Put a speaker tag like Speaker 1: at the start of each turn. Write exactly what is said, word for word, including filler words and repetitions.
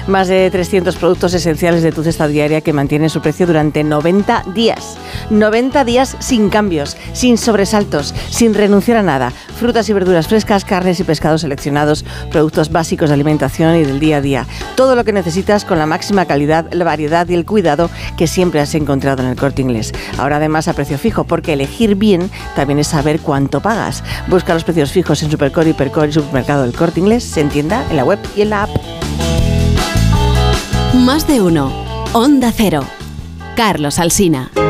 Speaker 1: Más de trescientos productos esenciales de tu cesta diaria que mantienen su precio durante noventa días. noventa días sin cambios, sin sobresaltos, sin renunciar a nada. Frutas y verduras frescas, carnes y pescados seleccionados, productos básicos de alimentación y del día a día. Todo lo que necesitas con la máxima calidad, la variedad y el cuidado que siempre has encontrado en el Corte Inglés. Ahora además a precio fijo, porque elegir bien también es saber cuánto pagas. Busca los precios fijos en Supercore, Hipercore y Supermercado del Corte Inglés. Se entienda en la web y en la app.
Speaker 2: Más de uno. Onda Cero. Carlos Alsina.